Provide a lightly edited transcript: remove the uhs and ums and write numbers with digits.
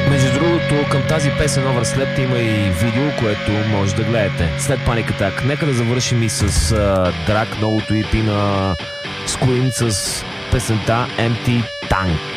Между другото, към тази песен Overslept има и видео, което може да гледате след Panic Attack. Нека да завършим и с Drag, новото EP на Scream с песента Empty Tank.